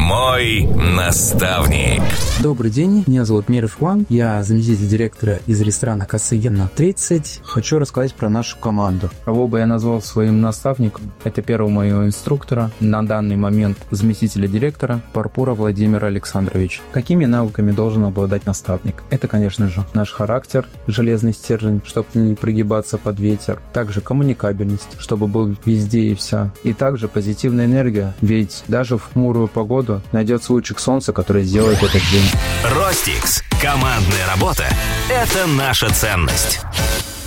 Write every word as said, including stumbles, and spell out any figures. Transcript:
Мой наставник. Добрый день, меня зовут Миров Иван, я заместитель директора из ресторана Косыгина тридцать. Хочу рассказать про нашу команду. Кого бы я назвал своим наставником? Это первого моего инструктора, на данный момент заместителя директора Парпура Владимира Александровича. Какими навыками должен обладать наставник? Это, конечно же, наш характер, железный стержень, чтобы не прогибаться под ветер. Также коммуникабельность, чтобы был везде и вся. И также позитивная энергия, ведь даже в хмурую погоду найдется лучик солнца, который сделает этот день. Ростикс. Командная работа – это наша ценность.